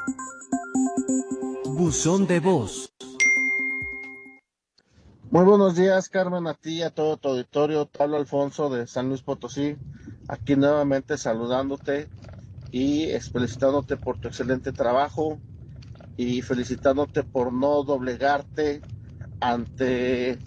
Buzón de voz. Muy buenos días, Carmen, a ti y a todo tu auditorio. Te habla Alfonso de San Luis Potosí, aquí nuevamente saludándote y felicitándote por tu excelente trabajo y felicitándote por no doblegarte ante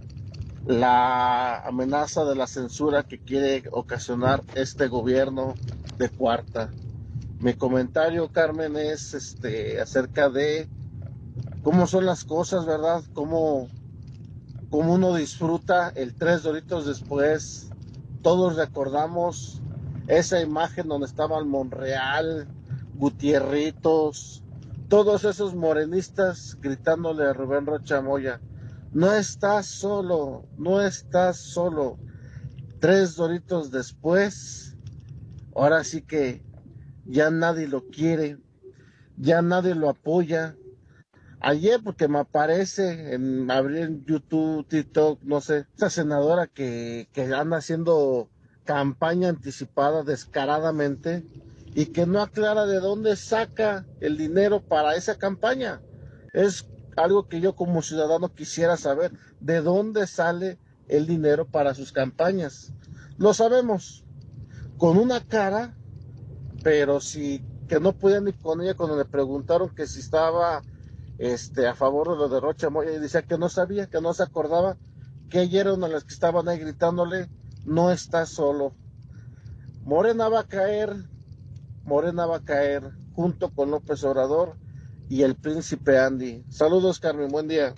la amenaza de la censura que quiere ocasionar este gobierno de cuarta. Mi comentario, Carmen, es acerca de cómo son las cosas, ¿verdad? Cómo uno disfruta el tres Doritos después. Todos recordamos esa imagen donde estaban Monreal, Gutierritos, todos esos morenistas gritándole a Rubén Rocha Moya: no estás solo, no estás solo. Tres Doritos después, ahora sí que ya nadie lo quiere, ya nadie lo apoya. Ayer, porque me aparece abrí en YouTube, TikTok, no sé, esa senadora que anda haciendo campaña anticipada descaradamente y que no aclara de dónde saca el dinero para esa campaña. Es algo que yo como ciudadano quisiera saber, de dónde sale el dinero para sus campañas. Lo sabemos, con una cara, pero sí que no podía ni con ella cuando le preguntaron que si estaba a favor de lo de Rocha Moya, y decía que no sabía, que no se acordaba, que ayer eran las que estaban ahí gritándole: no estás solo. Morena va a caer, Morena va a caer junto con López Obrador y el príncipe Andy. Saludos, Carmen, buen día.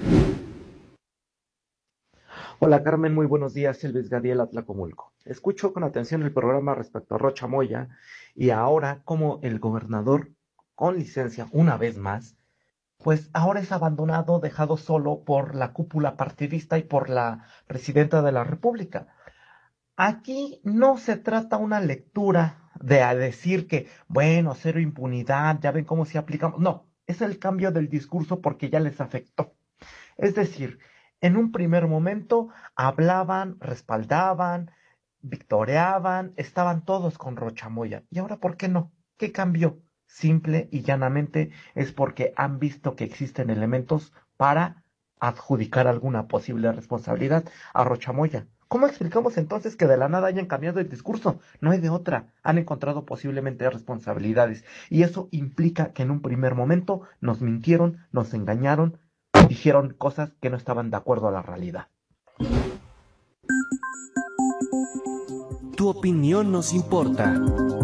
Hola Carmen, muy buenos días, Elvis Gadiel Atlacomulco. Escucho con atención el programa respecto a Rocha Moya y ahora como el gobernador, con licencia una vez más, pues ahora es abandonado, dejado solo por la cúpula partidista y por la presidenta de la República. Aquí no se trata una lectura de a decir que, bueno, cero impunidad, ya ven cómo se aplicamos. No, es el cambio del discurso porque ya les afectó. Es decir, en un primer momento hablaban, respaldaban, victoreaban, estaban todos con Rocha Moya. ¿Y ahora por qué no? ¿Qué cambió? Simple y llanamente es porque han visto que existen elementos para adjudicar alguna posible responsabilidad a Rocha Moya. ¿Cómo explicamos entonces que de la nada hayan cambiado el discurso? No hay de otra. Han encontrado posiblemente responsabilidades. Y eso implica que en un primer momento nos mintieron, nos engañaron, dijeron cosas que no estaban de acuerdo a la realidad. Tu opinión nos importa.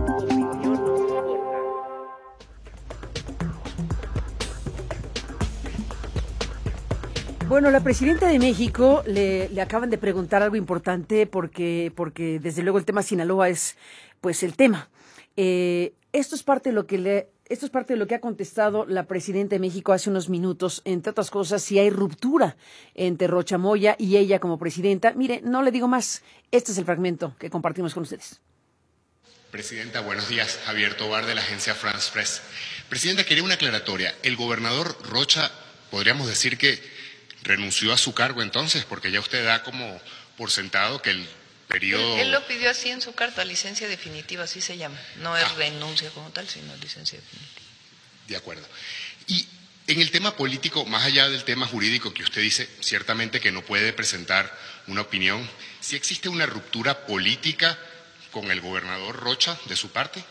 Bueno, la presidenta de México le acaban de preguntar algo importante porque desde luego el tema Sinaloa es pues el tema. Esto es parte de lo que esto es parte de lo que ha contestado la presidenta de México hace unos minutos, entre otras cosas, si hay ruptura entre Rocha Moya y ella como presidenta. Mire, no le digo más, este es el fragmento que compartimos con ustedes. Presidenta, buenos días. Javier Tobar, de la agencia France Press. Presidenta, quería una aclaratoria. El gobernador Rocha, podríamos decir que renunció a su cargo entonces, porque ya usted da como por sentado que el periodo... Él lo pidió así en su carta, licencia definitiva, así se llama. No es renuncia como tal, sino licencia definitiva. De acuerdo. Y en el tema político, más allá del tema jurídico que usted dice, ciertamente que no puede presentar una opinión, ¿sí existe una ruptura política con el gobernador Rocha de su parte?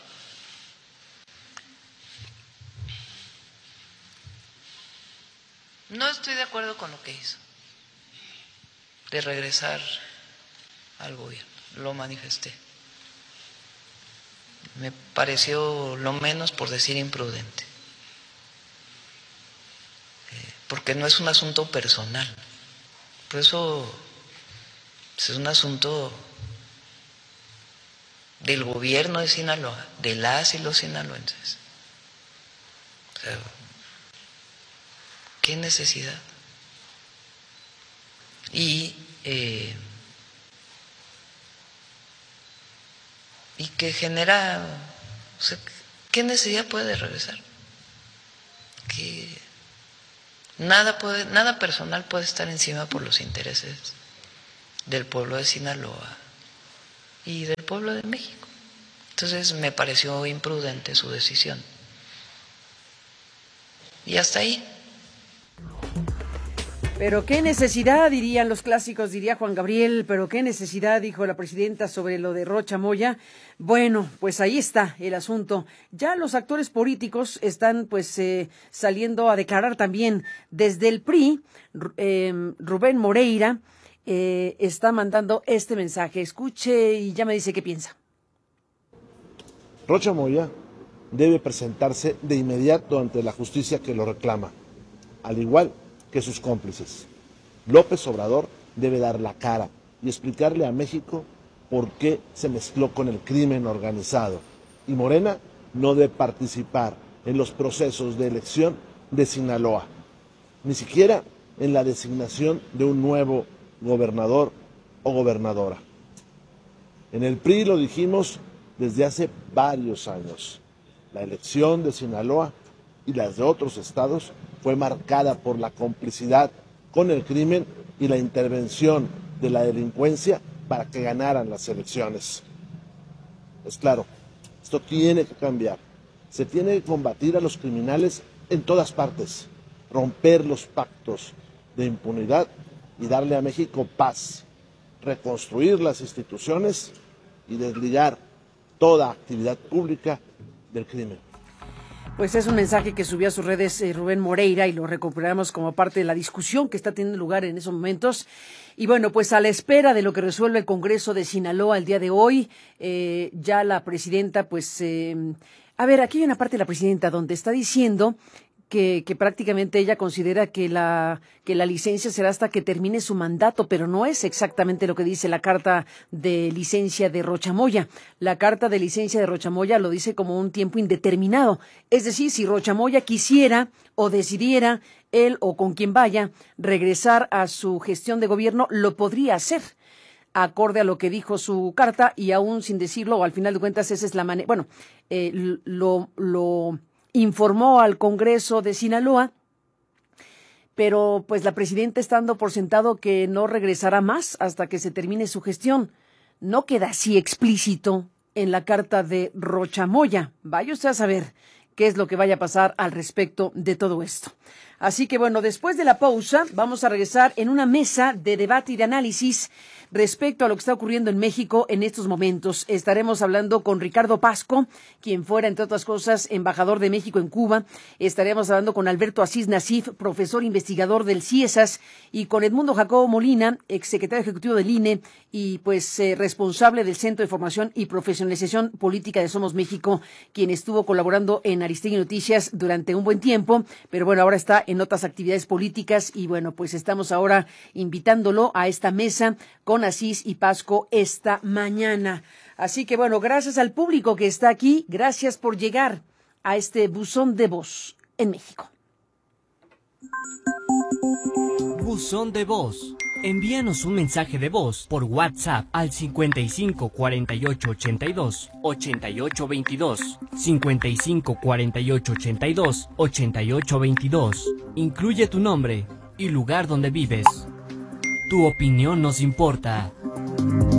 No estoy de acuerdo con lo que hizo, de regresar al gobierno, lo manifesté. Me pareció lo menos, por decir, imprudente, porque no es un asunto personal, por eso es un asunto del gobierno de Sinaloa, de las y los sinaloenses. O sea, ¿qué necesidad? Y que genera, o sea, ¿qué necesidad puede regresar? Que nada personal puede estar encima por los intereses del pueblo de Sinaloa y del pueblo de México. Entonces me pareció imprudente su decisión. Y hasta ahí. Pero qué necesidad, dirían los clásicos, diría Juan Gabriel, pero qué necesidad, dijo la presidenta sobre lo de Rocha Moya. Bueno, pues ahí está el asunto. Ya los actores políticos están pues saliendo a declarar también. Desde el PRI, Rubén Moreira está mandando este mensaje. Escuche y ya me dice qué piensa. Rocha Moya debe presentarse de inmediato ante la justicia que lo reclama, al igual que sus cómplices. López Obrador debe dar la cara y explicarle a México por qué se mezcló con el crimen organizado. Y Morena no debe participar en los procesos de elección de Sinaloa, ni siquiera en la designación de un nuevo gobernador o gobernadora. En el PRI lo dijimos desde hace varios años. La elección de Sinaloa y las de otros estados fue marcada por la complicidad con el crimen y la intervención de la delincuencia para que ganaran las elecciones. Es claro, esto tiene que cambiar. Se tiene que combatir a los criminales en todas partes, romper los pactos de impunidad y darle a México paz, reconstruir las instituciones y desligar toda actividad pública del crimen. Pues es un mensaje que subió a sus redes Rubén Moreira y lo recuperamos como parte de la discusión que está teniendo lugar en esos momentos. Y bueno, pues a la espera de lo que resuelve el Congreso de Sinaloa el día de hoy, ya la presidenta, pues, a ver, aquí hay una parte de la presidenta donde está diciendo que prácticamente ella considera que la licencia será hasta que termine su mandato, pero no es exactamente lo que dice la carta de licencia de Rocha Moya. La carta de licencia de Rocha Moya lo dice como un tiempo indeterminado. Es decir, si Rocha Moya quisiera o decidiera, él o con quien vaya, regresar a su gestión de gobierno, lo podría hacer, acorde a lo que dijo su carta, y aún sin decirlo, o al final de cuentas, esa es la manera. Bueno, lo informó al Congreso de Sinaloa, pero pues la presidenta está dando por sentado que no regresará más hasta que se termine su gestión. No queda así explícito en la carta de Rocha Moya. Vaya usted a saber qué es lo que vaya a pasar al respecto de todo esto. Así que bueno, después de la pausa vamos a regresar en una mesa de debate y de análisis respecto a lo que está ocurriendo en México en estos momentos. Estaremos hablando con Ricardo Pasco, quien fuera, entre otras cosas, embajador de México en Cuba. Estaremos hablando con Alberto Asís Nasif, profesor investigador del CIESAS, y con Edmundo Jacobo Molina, exsecretario ejecutivo del INE y pues responsable del Centro de Formación y Profesionalización Política de Somos México, quien estuvo colaborando en Aristegui Noticias durante un buen tiempo, pero bueno, ahora está en otras actividades políticas y bueno, pues estamos ahora invitándolo a esta mesa con Asís y Pasco esta mañana. Así que bueno, gracias al público que está aquí, gracias por llegar a este buzón de voz en México. Buzón de voz. Envíanos un mensaje de voz por WhatsApp al 55 48 82 88 22, 55 48 82 88 22. Incluye tu nombre y lugar donde vives. Tu opinión nos importa.